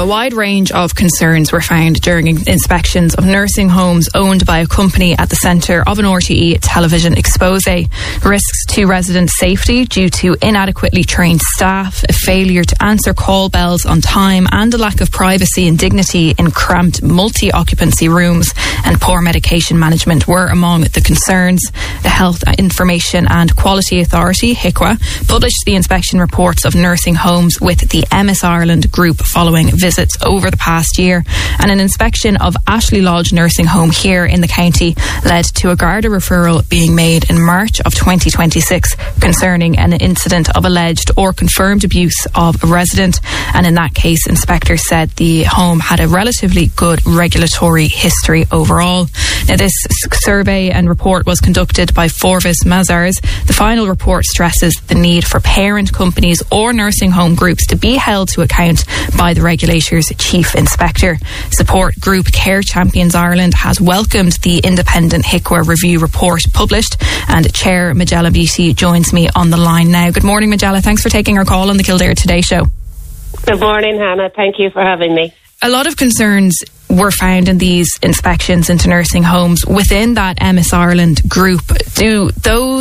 a wide range of concerns were found during inspections of nursing homes owned by a company at the centre of an RTE television expose. Risks to resident safety due to inadequately trained staff, a failure to answer call bells on time, and a lack of privacy and dignity in cramped multi-occupancy rooms, and poor medication management were among the concerns. The Health Information and Quality Authority, HIQA, published the inspection reports of nursing homes with the MS Ireland group following visits over the past year, and an inspection of Ashley Lodge nursing home here in the county led to a Garda referral being made in March of 2026 concerning an incident of alleged or confirmed abuse of a resident, and in that case inspectors said the home had a relatively good regulatory history overall. Now, this survey and report was conducted by Forvis Mazars. The final report stresses the need for parent companies or nursing home groups to be held to account by the regulator's chief inspector. Support group Care Champions Ireland has welcomed the independent HIQA review report published, and Chair Majella Beattie joins me on the line now. Good morning, Majella. Thanks for taking our call on the Kildare Today show. Good morning, Hannah. Thank you for having me. A lot of concerns were found in these inspections into nursing homes within that MS Ireland group. Do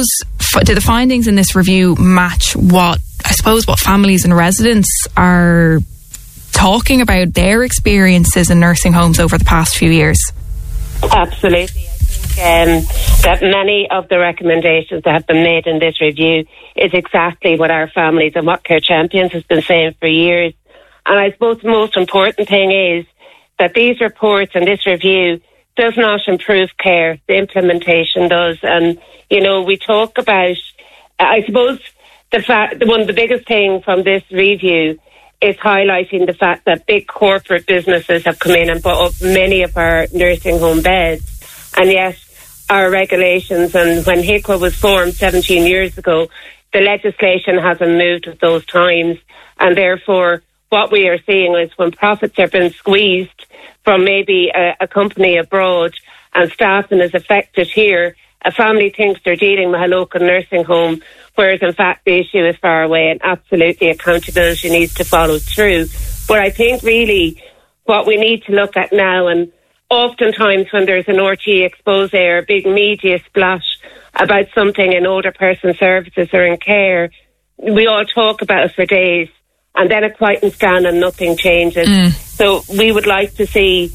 the findings in this review match what families and residents are talking about their experiences in nursing homes over the past few years? Absolutely. I think that many of the recommendations that have been made in this review is exactly what our families and what Care Champions has been saying for years. And I suppose the most important thing is that these reports and this review does not improve care. The implementation does. And, we talk about, I suppose, one of the biggest things from this review is highlighting the fact that big corporate businesses have come in and bought up many of our nursing home beds. And yet our regulations, and when HIQA was formed 17 years ago, the legislation hasn't moved with those times. And therefore, what we are seeing is when profits are being squeezed from maybe a company abroad and staffing is affected here, a family thinks they're dealing with a local nursing home, whereas in fact the issue is far away, and absolutely accountability needs to follow through. But I think really what we need to look at now, and oftentimes when there's an RTE expose or a big media splash about something in older person services or in care, we all talk about it for days, and then it quietens down and nothing changes. So we would like to see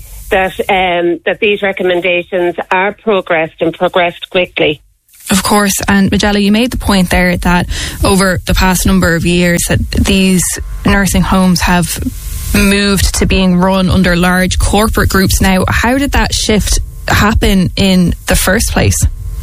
that these recommendations are progressed and progressed quickly. Of course. And Majella, you made the point there that over the past number of years that these nursing homes have moved to being run under large corporate groups now. How did that shift happen in the first place?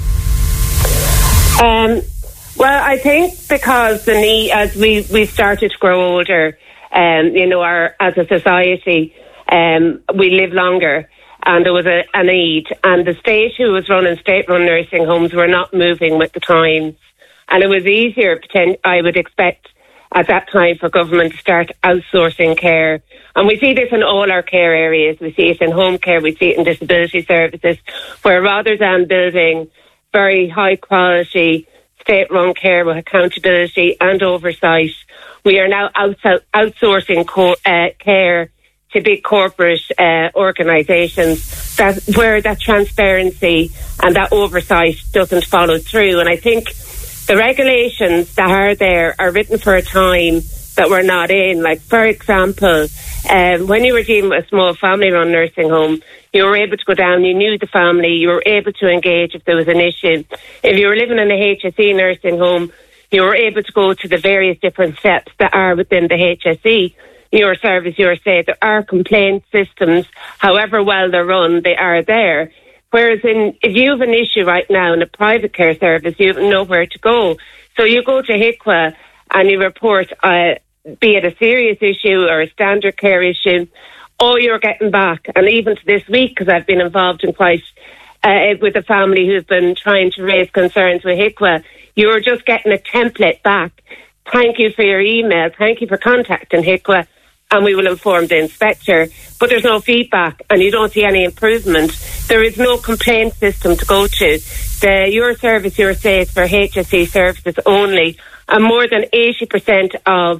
Well, I think because the need, as we started to grow older, as a society, we live longer, and there was a need, and the state who was running state-run nursing homes were not moving with the times, and it was easier, I would expect, at that time for government to start outsourcing care. And we see this in all our care areas. We see it in home care, we see it in disability services, where rather than building very high quality state-run care with accountability and oversight, we are now outsourcing care to big corporate organisations where that transparency and that oversight doesn't follow through. And I think the regulations that are there are written for a time that we're not in. Like, for example, when you were dealing with a small family-run nursing home, you were able to go down, you knew the family, you were able to engage if there was an issue. If you were living in a HSE nursing home, you were able to go to the various different steps that are within the HSE. Your service, your say, there are complaint systems, however well they're run, they are there. Whereas if you have an issue right now in a private care service, you have nowhere to go. So you go to HIQA and you report, be it a serious issue or a standard care issue, all you're getting back, and even to this week, because I've been involved in quite with a family who's been trying to raise concerns with HIQA, you're just getting a template back. Thank you for your email. Thank you for contacting HIQA, and we will inform the inspector. But there's no feedback, and you don't see any improvement. There is no complaint system to go to. Your service, your say, is for HSE services only, and more than 80% of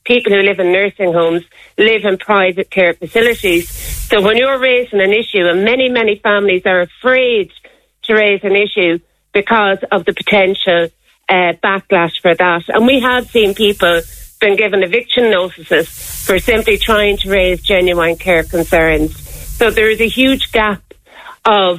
people who live in nursing homes live in private care facilities. So when you're raising an issue, and many, many families are afraid to raise an issue because of the potential backlash for that. And we have seen people been given eviction notices for simply trying to raise genuine care concerns. So there is a huge gap of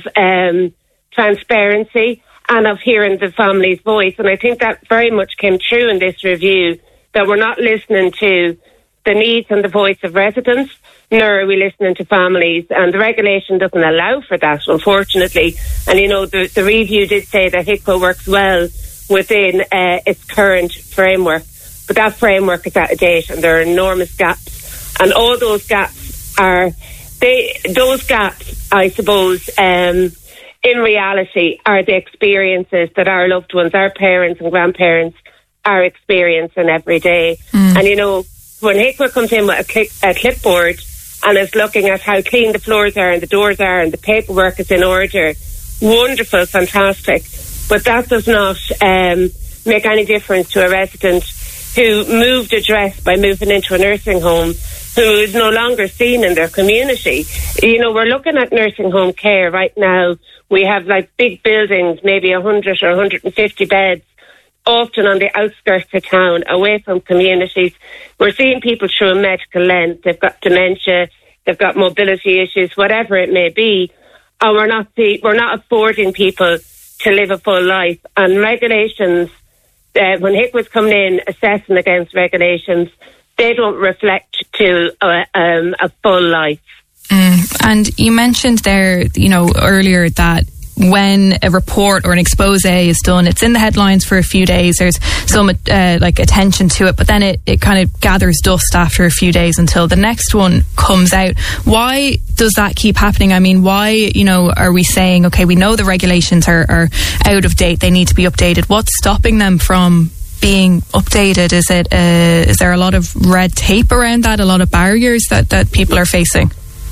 transparency and of hearing the family's voice. And I think that very much came true in this review, that we're not listening to the needs and the voice of residents, nor are we listening to families. And the regulation doesn't allow for that, unfortunately. And, you know, the review did say that HICWA works well within its current framework. But that framework is out of date, and there are enormous gaps. And all those gaps are... those gaps, I suppose, in reality, are the experiences that our loved ones, our parents and grandparents, are experiencing every day. And, you know, when HICWA comes in with a clipboard and is looking at how clean the floors are and the doors are and the paperwork is in order, wonderful, fantastic. But that does not make any difference to a resident who moved address by moving into a nursing home, who is no longer seen in their community. You know, we're looking at nursing home care right now. We have like big buildings, maybe 100 or 150 beds, often on the outskirts of town, away from communities. We're seeing people through a medical lens. They've got dementia, they've got mobility issues, whatever it may be. And we're not affording people to live a full life. And regulations, when HICWA's coming in assessing against regulations, they don't reflect to a full life. And you mentioned there, you know, earlier that when a report or an expose is done, it's in the headlines for a few days. There's some attention to it, but then it kind of gathers dust after a few days until the next one comes out. Why does that keep happening? I mean, why, you know, are we saying, okay, we know the regulations are out of date, they need to be updated? What's stopping them from being updated? Is there a lot of red tape around that, a lot of barriers that people are facing?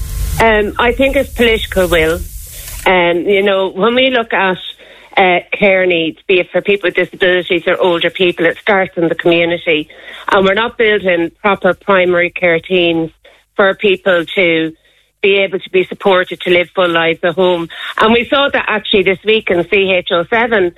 I think it's political will. You know, when we look at care needs, be it for people with disabilities or older people, it starts in the community. And we're not building proper primary care teams for people to be able to be supported to live full lives at home. And we saw that actually this week in CHO7,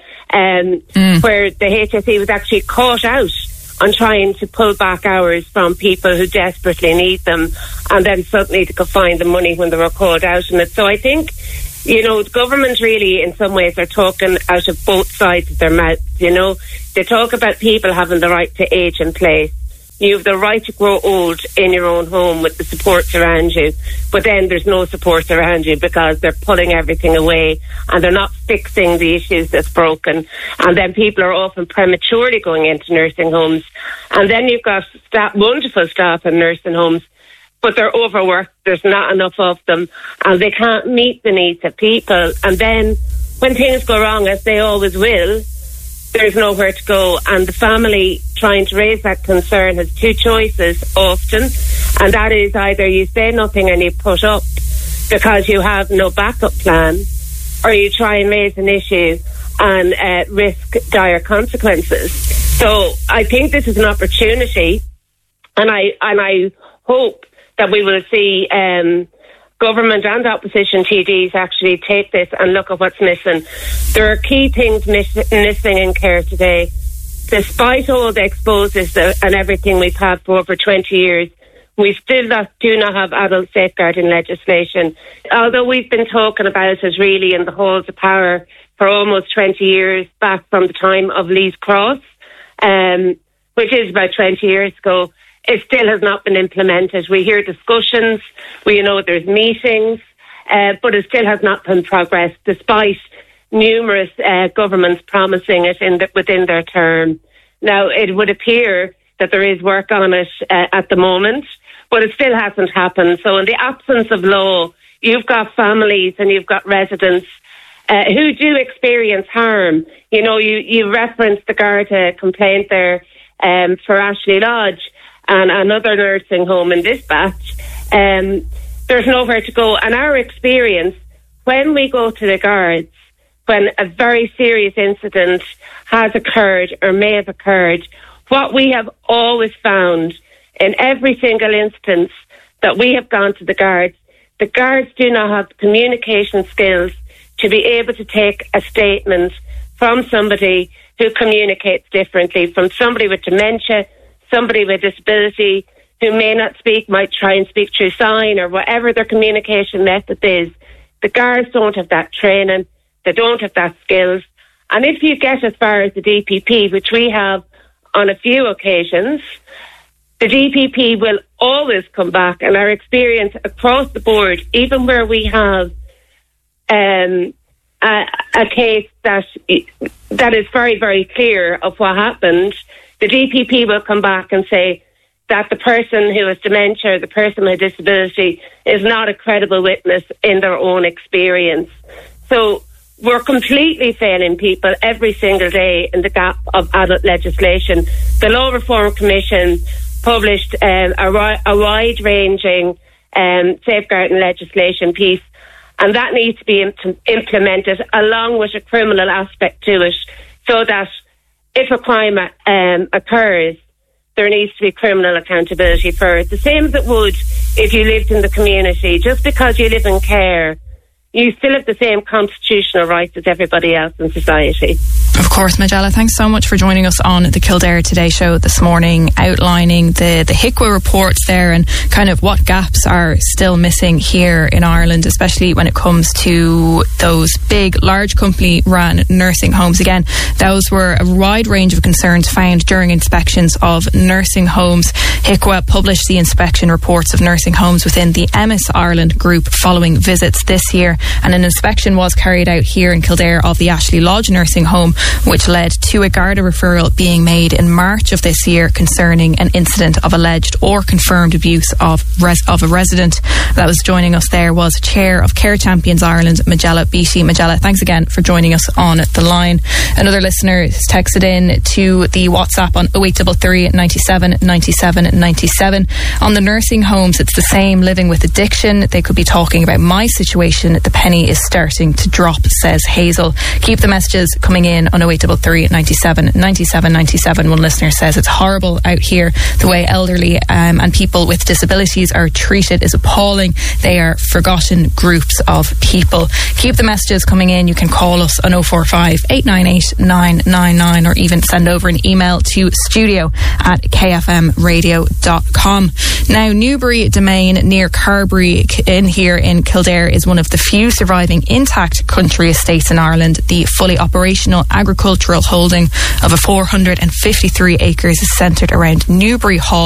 where the HSE was actually caught out on trying to pull back hours from people who desperately need them, and then suddenly they could find the money when they were called out on it. So I think, you know, the government really in some ways are talking out of both sides of their mouths. You know, they talk about people having the right to age in place. You have the right to grow old in your own home with the supports around you, but then there's no support around you because they're pulling everything away and they're not fixing the issues that's broken. And then people are often prematurely going into nursing homes. And then you've got wonderful staff in nursing homes, but they're overworked, there's not enough of them, and they can't meet the needs of people. And then when things go wrong, as they always will, there's nowhere to go, and the family trying to raise that concern has two choices often, and that is either you say nothing and you put up because you have no backup plan, or you try and raise an issue and risk dire consequences. So I think this is an opportunity, and I hope that we will see government and opposition TDs actually take this and look at what's missing. There are key things missing in care today. Despite all the exposes and everything we've had for over 20 years, we still do not have adult safeguarding legislation. Although we've been talking about it really in the halls of power for almost 20 years, back from the time of Lee's Cross, which is about 20 years ago, it still has not been implemented. We hear discussions, we know there's meetings, but it still has not been progressed, despite numerous governments promising it within their term. Now, it would appear that there is work on it at the moment, but it still hasn't happened. So in the absence of law, you've got families and you've got residents who do experience harm. You know, you referenced the Garda complaint there for Ashley Lodge and another nursing home in this batch. There's nowhere to go. And our experience, when we go to the guards, when a very serious incident has occurred or may have occurred, what we have always found in every single instance that we have gone to the guards do not have the communication skills to be able to take a statement from somebody who communicates differently, from somebody with dementia, somebody with disability who may not speak, might try and speak through sign or whatever their communication method is. The guards don't have that training, they don't have that skills. And if you get as far as the DPP, which we have on a few occasions, the DPP will always come back, and our experience across the board, even where we have a case that is very, very clear of what happened, the DPP will come back and say that the person who has dementia, the person with disability, is not a credible witness in their own experience. So we're completely failing people every single day in the gap of adult legislation. The Law Reform Commission published a wide-ranging safeguarding legislation piece, and that needs to be implemented along with a criminal aspect to it, so that if a crime occurs, there needs to be criminal accountability for it. The same as it would if you lived in the community. Just because you live in care, you still have the same constitutional rights as everybody else in society. Of course, Majella, thanks so much for joining us on the Kildare Today show this morning, outlining the HIQA reports there and kind of what gaps are still missing here in Ireland, especially when it comes to those big, large company-run nursing homes. Again, those were a wide range of concerns found during inspections of nursing homes. HIQA published the inspection reports of nursing homes within the Emis Ireland group following visits this year, and an inspection was carried out here in Kildare of the Ashley Lodge nursing home, which led to a Garda referral being made in March of this year concerning an incident of alleged or confirmed abuse of a resident. That was joining us there was Chair of Care Champions Ireland, Majella Beattie. Majella, thanks again for joining us on the line. Another listener has texted in to the WhatsApp on 0833 97 97 97. On the nursing homes, it's the same, living with addiction. They could be talking about my situation. The penny is starting to drop, says Hazel. Keep the messages coming in on 0833 97 97 97. One listener says it's horrible out here. The way elderly and people with disabilities are treated is appalling. They are forgotten groups of people. Keep the messages coming in. You can call us on 045 898 999 or even send over an email to studio@kfmradio.com. Now, Newbury Domain near Carbery in here in Kildare is one of the few surviving intact country estates in Ireland. The fully operational agricultural holding of a 453 acres is centred around Newbury Hall.